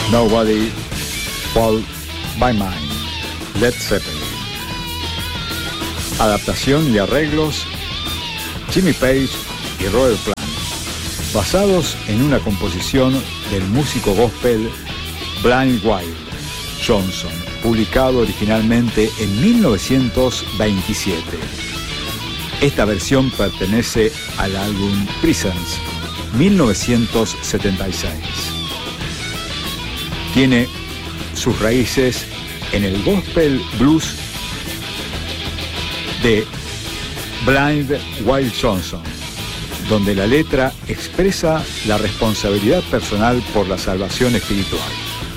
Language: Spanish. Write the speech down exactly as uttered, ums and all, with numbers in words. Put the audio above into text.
Nobody Hold My Mind, Led Zeppelin. Adaptación y arreglos, Jimmy Page y Robert Plant, basados en una composición del músico gospel Blind Willie Johnson, publicado originalmente en mil novecientos veintisiete. Esta versión pertenece al álbum Presence, mil novecientos setenta y seis. Tiene sus raíces en el gospel blues de Blind Willie Johnson, donde la letra expresa la responsabilidad personal por la salvación espiritual.